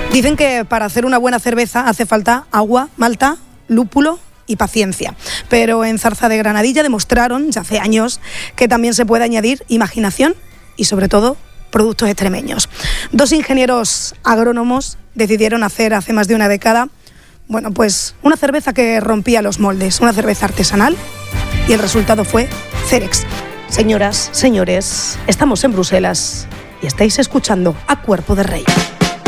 Dicen que para hacer una buena cerveza hace falta agua, malta, lúpulo y paciencia. Pero en Zarza de Granadilla demostraron, ya hace años, que también se puede añadir imaginación y, sobre todo, productos extremeños. 2 ingenieros agrónomos decidieron hacer hace más de una década, bueno, pues una cerveza que rompía los moldes, una cerveza artesanal, y el resultado fue Cerex. Señoras, señores, estamos en Bruselas y estáis escuchando A Cuerpo de Rey.